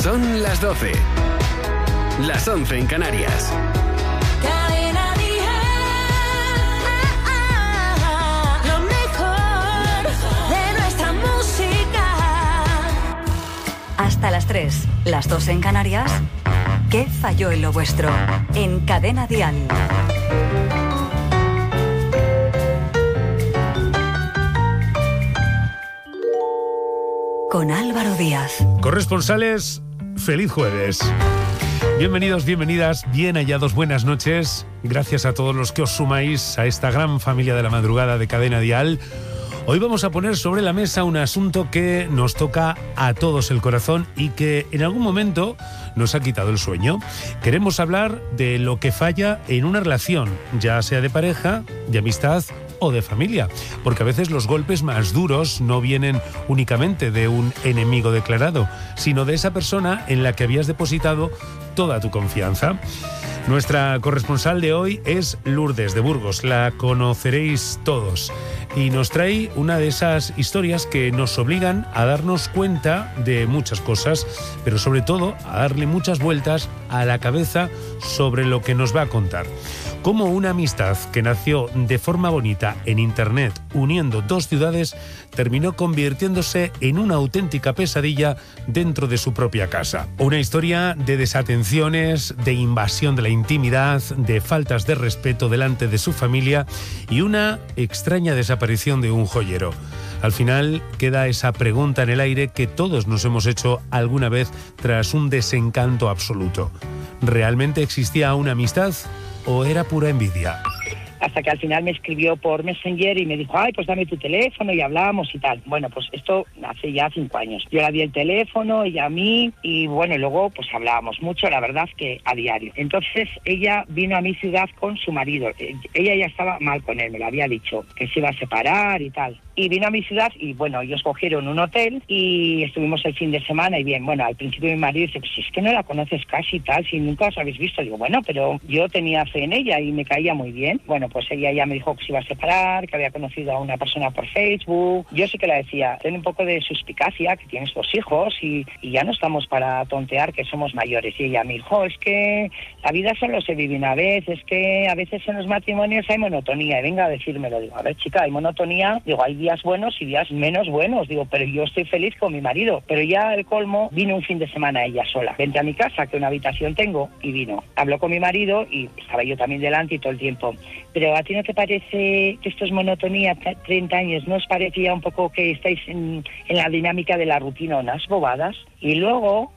Son las 12. Las 11 en Canarias. Cadena Dial. Lo mejor de nuestra música. Hasta las 3, las 2 en Canarias. ¿Qué falló en lo vuestro? En Cadena Dial. Con Álvaro Díaz. Corresponsales, feliz jueves. Bienvenidos, bienvenidas, bien hallados, buenas noches. Gracias a todos los que os sumáis a esta gran familia de la madrugada de Cadena Dial. Hoy vamos a poner sobre la mesa un asunto que nos toca a todos el corazón y que en algún momento nos ha quitado el sueño. Queremos hablar de lo que falla en una relación, ya sea de pareja, de amistad o de familia, porque a veces los golpes más duros no vienen únicamente de un enemigo declarado, sino de esa persona en la que habías depositado toda tu confianza. Nuestra corresponsal de hoy es Lourdes de Burgos, la conoceréis todos, y nos trae una de esas historias que nos obligan a darnos cuenta de muchas cosas, pero sobre todo a darle muchas vueltas a la cabeza sobre lo que nos va a contar. Cómo una amistad que nació de forma bonita en internet, uniendo dos ciudades, terminó convirtiéndose en una auténtica pesadilla dentro de su propia casa. Una historia de desatenciones, de invasión de la intimidad, de faltas de respeto delante de su familia y una extraña desaparición de un joyero. Al final queda esa pregunta en el aire que todos nos hemos hecho alguna vez tras un desencanto absoluto. ¿Realmente existía una amistad o era pura envidia? Hasta que al final me escribió por Messenger y me dijo, ay, pues dame tu teléfono y hablamos y tal. Bueno, pues esto hace ya 5 años. Yo le di el teléfono, ella a mí, y bueno, luego pues hablábamos mucho, la verdad que a diario. Entonces ella vino a mi ciudad con su marido. Ella ya estaba mal con él, me lo había dicho, que se iba a separar y tal. Y vino a mi ciudad y bueno, ellos cogieron un hotel y estuvimos el fin de semana y bien, bueno, al principio mi marido dice, pues si es que no la conoces casi tal, si nunca os habéis visto. Digo, bueno, pero yo tenía fe en ella y me caía muy bien. Bueno, pues ella ya me dijo que se iba a separar, que había conocido a una persona por Facebook. Yo sí que le decía, ten un poco de suspicacia, que tienes 2 hijos y ya no estamos para tontear, que somos mayores. Y ella me dijo, es que la vida solo se vive una vez, es que a veces en los matrimonios hay monotonía. Y venga a decírmelo. Digo, a ver, chica, hay monotonía. Digo, hay días buenos y días menos buenos. Digo, pero yo estoy feliz con mi marido. Pero ya el colmo, vino un fin de semana ella sola. Vente a mi casa, que una habitación tengo, y vino. Habló con mi marido y estaba yo también delante y todo el tiempo. Pero ¿a ti no te parece que esto es monotonía? 30 años, ¿no os parecía un poco que estáis en la dinámica de la rutina, unas bobadas? Y luego